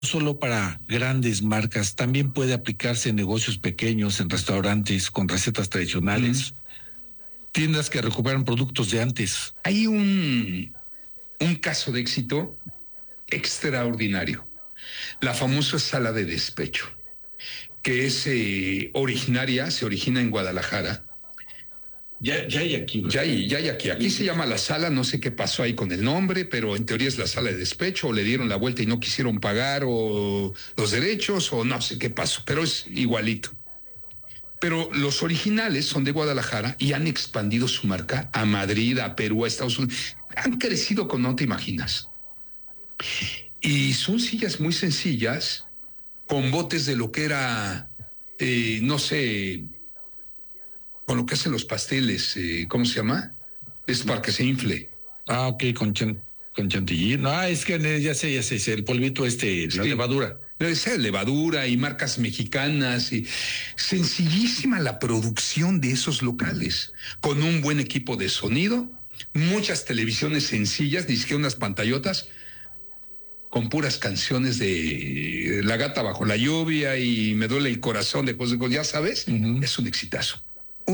solo para grandes marcas, también puede aplicarse en negocios pequeños, en restaurantes con recetas tradicionales, tiendas que recuperan productos de antes. Hay un caso de éxito extraordinario, la famosa sala de despecho, que es se origina en Guadalajara. Ya hay aquí. Ya hay aquí. Aquí se llama la sala, no sé qué pasó ahí con el nombre, pero en teoría es la sala de despecho, o le dieron la vuelta y no quisieron pagar o los derechos, o no sé qué pasó, pero es igualito. Pero los originales son de Guadalajara y han expandido su marca a Madrid, a Perú, a Estados Unidos. Han crecido como no te imaginas. Y son sillas muy sencillas, con botes de lo que era, no sé, con lo que hacen los pasteles, ¿cómo se llama? Es para que se infle. Ah, ok, con chantilly. No, es que ya sé, el polvito la levadura. Esa levadura y marcas mexicanas, y sencillísima la producción de esos locales, con un buen equipo de sonido, muchas televisiones sencillas, ni siquiera unas pantallotas, con puras canciones de La Gata Bajo la Lluvia y Me Duele el Corazón de José, ya sabes, es un exitazo.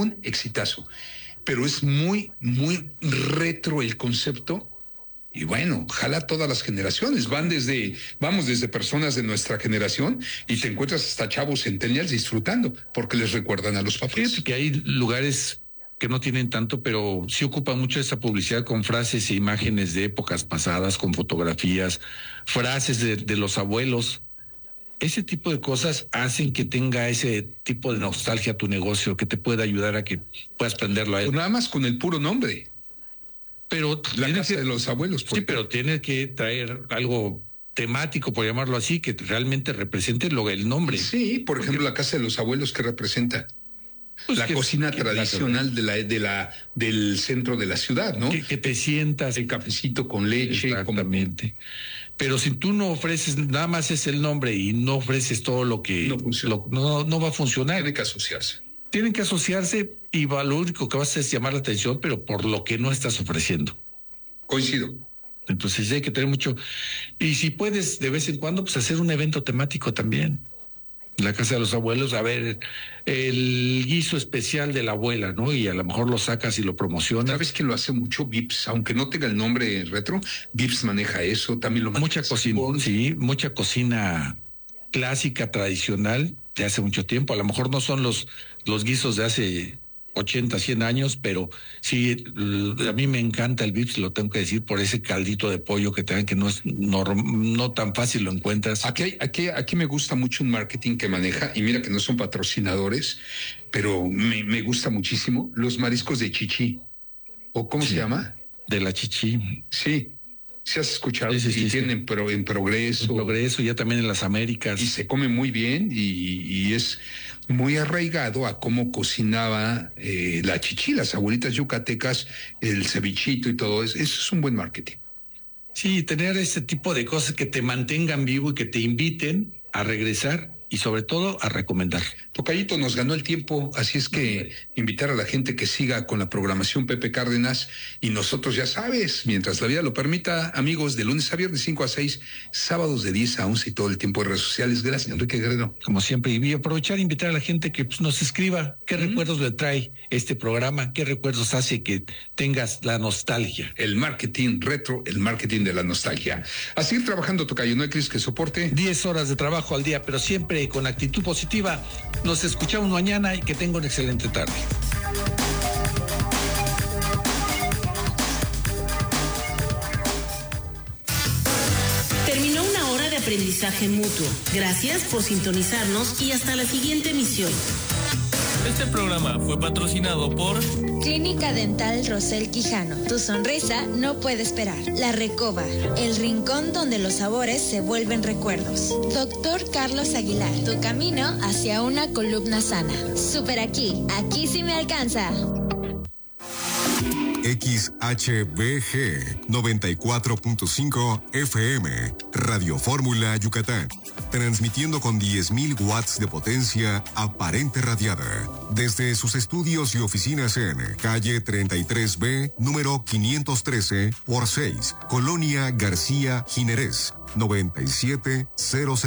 Pero es muy, muy retro el concepto. Y bueno, jala todas las generaciones, vamos desde personas de nuestra generación y te encuentras hasta chavos centennials disfrutando, porque les recuerdan a los papás. Fíjate que hay lugares que no tienen tanto, pero sí ocupan mucho esa publicidad con frases e imágenes de épocas pasadas, con fotografías, frases de los abuelos. Ese tipo de cosas hacen que tenga ese tipo de nostalgia tu negocio, que te pueda ayudar a que puedas prenderlo a él. Pues nada más con el puro nombre. Pero la casa de los abuelos. Sí, pero tienes que traer algo temático, por llamarlo así, que realmente represente el nombre. Sí, por ejemplo, la casa de los abuelos, ¿qué representa? Pues la cocina tradicional del centro de la ciudad, ¿no? Que te sientas. El cafecito con leche. Exactamente. Pero si tú no ofreces, nada más es el nombre y no ofreces todo lo que... No va a funcionar. Tienen que asociarse y lo único que vas a hacer es llamar la atención, pero por lo que no estás ofreciendo. Coincido. Entonces hay que tener mucho... Y si puedes de vez en cuando, pues hacer un evento temático también. La casa de los abuelos, a ver, el guiso especial de la abuela, ¿no? Y a lo mejor lo sacas y lo promocionas. ¿Sabes que lo hace mucho Vips? Aunque no tenga el nombre retro, Vips maneja eso, también lo maneja. Mucha cocina, sí, mucha cocina clásica, tradicional, de hace mucho tiempo. A lo mejor no son los guisos de hace 80, 100 años, pero sí, a mí me encanta el Vips, lo tengo que decir, por ese caldito de pollo que te dan, que no es no tan fácil lo encuentras. Aquí me gusta mucho un marketing que maneja, y mira que no son patrocinadores, pero me gusta muchísimo, los mariscos de Chichi. ¿O cómo se llama? De la Chichi. Sí. ¿Se has escuchado? Sí, tienen pero en Progreso. En Progreso, ya también en las Américas. Y se come muy bien y es muy arraigado a cómo cocinaba la Chichi, las abuelitas yucatecas, el cevichito y todo eso. Eso es un buen marketing. Sí, tener ese tipo de cosas que te mantengan vivo y que te inviten a regresar y sobre todo a recomendar. Tocayito, nos ganó el tiempo, así es que invitar a la gente que siga con la programación Pepe Cárdenas, y nosotros, ya sabes, mientras la vida lo permita, amigos, de lunes a viernes 5 a 6, sábados de 10 a 11 y todo el tiempo de redes sociales. Gracias, Enrique Guerrero. Como siempre, y aprovechar e invitar a la gente que nos escriba qué recuerdos le trae este programa, qué recuerdos hace que tengas la nostalgia. El marketing retro, el marketing de la nostalgia. A seguir trabajando, Tocayo, ¿no hay crisis que soporte? 10 horas de trabajo al día, pero siempre con actitud positiva. Nos escuchamos mañana y que tenga una excelente tarde. Terminó una hora de aprendizaje mutuo. Gracias por sintonizarnos y hasta la siguiente emisión. Este programa fue patrocinado por Clínica Dental Rosel Quijano. Tu sonrisa no puede esperar. La Recoba, el rincón donde los sabores se vuelven recuerdos. Doctor Carlos Aguilar, tu camino hacia una columna sana. Super aquí sí me alcanza. XHBG 94.5 FM, Radio Fórmula Yucatán. transmitiendo con 10.000 watts de potencia aparente radiada. Desde sus estudios y oficinas en calle 33B, número 513 por 6, Colonia García Ginerés, 97070.